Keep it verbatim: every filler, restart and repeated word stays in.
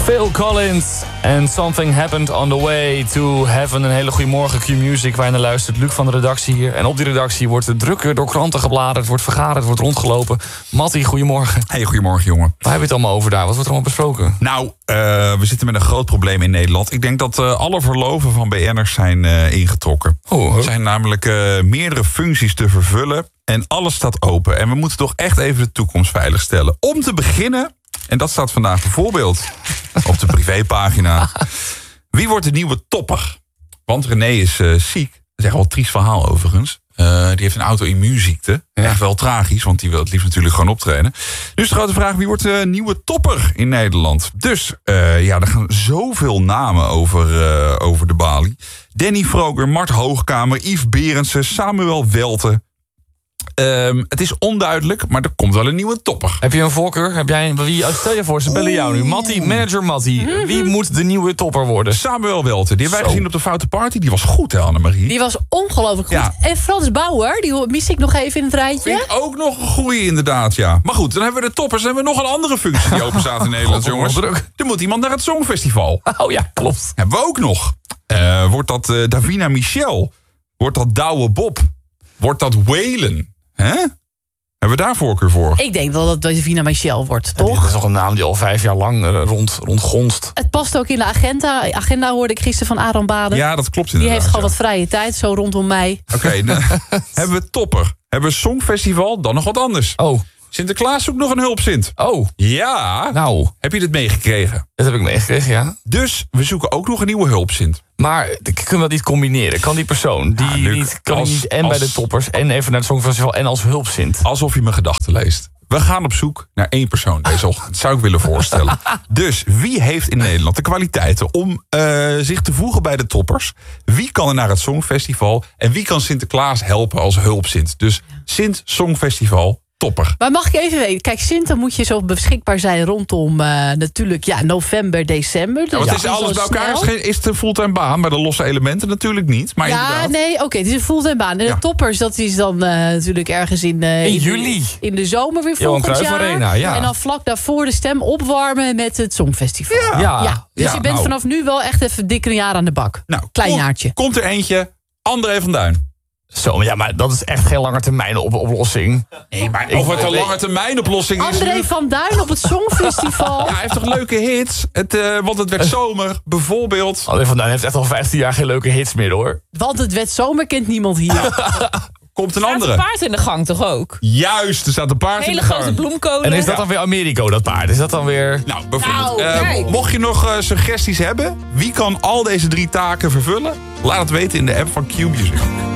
Phil Collins en Something Happened on the Way to Heaven. Een hele goede morgen, Q-Music, waar je naar luistert. Luc van de redactie hier. En op die redactie wordt het drukker door kranten gebladerd, wordt vergaderd, wordt rondgelopen. Mattie, goedemorgen. Hey, goedemorgen, jongen. Waar hebben we het allemaal over daar? Wat wordt er allemaal besproken? Nou, uh, we zitten met een groot probleem in Nederland. Ik denk dat uh, alle verloven van B N'ers zijn uh, ingetrokken. Oh, er zijn namelijk uh, meerdere functies te vervullen en alles staat open. En we moeten toch echt even de toekomst veiligstellen. Om te beginnen, en dat staat vandaag bijvoorbeeld op de privépagina. Wie wordt de nieuwe topper? Want René is uh, ziek. Dat is echt wel een triest verhaal overigens. Uh, die heeft een auto-immuunziekte. Ja. Echt wel tragisch, want die wil het liefst natuurlijk gewoon optreden. Dus de grote vraag, wie wordt de nieuwe topper in Nederland? Dus uh, ja, er gaan zoveel namen over, uh, over de balie. Danny Vroger, Mart Hoogkamer, Yves Berendsen, Samuel Welte. Um, het is onduidelijk, maar er komt wel een nieuwe topper. Heb je een voorkeur? Heb jij, wie, stel je voor, ze bellen jou nu. Mattie, manager Mattie. Wie moet de nieuwe topper worden? Samuel Welte. Die hebben wij gezien op de Foute Party. Die was goed, hè, Annemarie? Die was ongelooflijk goed. Ja. En Frans Bauer, die mis ik nog even in het rijtje. Vind ik ook nog een goeie, inderdaad, ja. Maar goed, dan hebben we de toppers. Dan hebben we nog een andere functie die open staat in Nederland, jongens. Druk. Er moet iemand naar het Songfestival. Oh ja, klopt. Hebben we ook nog. Uh, wordt dat uh, Davina Michel? Wordt dat Douwe Bob? Wordt dat Waylon? Hè? Hebben we daar voorkeur voor? Ik denk wel dat Davina Michel wordt, toch? Ja, dat is nog een naam die al vijf jaar lang uh, rond, rondgonst. Het past ook in de agenda. Agenda hoorde ik gisteren van Aaron Baden. Ja, dat klopt Die inderdaad. heeft gewoon ja. wat vrije tijd, zo rondom mei. Oké, okay, nou, hebben we topper. Hebben we Songfestival, dan nog wat anders. Oh. Sinterklaas zoekt nog een hulpzint. Oh. Ja. Nou. Heb je dit meegekregen? Dat heb ik meegekregen, ja. Dus we zoeken ook nog een nieuwe hulpzint. Maar kunnen we dat niet combineren? Kan die persoon, die ja, Luc, niet, kan als, die niet en als, bij de toppers en even naar het Songfestival en als hulpzint? Alsof je mijn gedachten leest. We gaan op zoek naar één persoon deze ochtend. Dat zou ik willen voorstellen. Dus wie heeft in Nederland de kwaliteiten om uh, zich te voegen bij de toppers? Wie kan er naar het Songfestival? En wie kan Sinterklaas helpen als hulpzint? Dus Sint Songfestival topper. Maar mag ik even weten, kijk, Sint, dan moet je zo beschikbaar zijn rondom uh, natuurlijk ja, november, december. Dus ja, want ja, is alles bij elkaar? snel. Is, geen, is het een fulltime baan? Bij de losse elementen natuurlijk niet. Maar ja, inderdaad. nee, oké, okay, het is een fulltime baan. En de Ja. toppers, dat is dan uh, natuurlijk ergens in, uh, In in juli. De, in de zomer weer Johan volgend Cruijff jaar. Arena, ja. En dan vlak daarvoor de stem opwarmen met het Songfestival. Ja. Ja. Ja, dus Ja, je bent nou. vanaf nu wel echt even dik een jaar aan de bak. Nou, Klein komt, jaartje. Komt er eentje, André van Duin. Zo, ja, maar dat is echt geen langetermijn op oplossing. Nee, maar of het een lange termijn oplossing is. André nu. van Duin op het Songfestival. Ja, hij heeft toch leuke hits? Het, uh, want het werd zomer, bijvoorbeeld. André van Duin heeft echt al vijftien jaar geen leuke hits meer, hoor. Want het werd zomer, kent niemand hier. Komt een Er staat andere. een paard in de gang toch ook? Juist, er staat een paard Hele in de grote gang. bloemkolen. En is dat dan weer Americo, dat paard? Is dat dan weer... Nou, bijvoorbeeld. Nou, uh, kijk. mocht je nog uh, suggesties hebben, wie kan al deze drie taken vervullen? Laat het weten in de app van Q-Music.